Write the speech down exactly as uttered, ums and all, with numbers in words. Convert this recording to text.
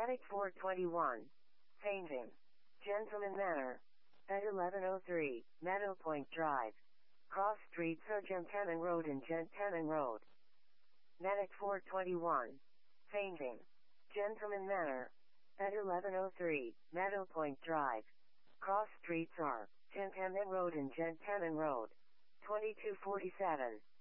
Matic four twenty-one. Painting. Gentleman Manor. At eleven oh three, Meadow Point Drive. Cross Street or Gentanin Road and Gentanin Road. Matic four twenty-one. Painting. Gentleman Manor. At eleven oh three, Meadow Point Drive. Cross Streets are Gentanin Road and Gentanin Road. twenty-two forty-seven.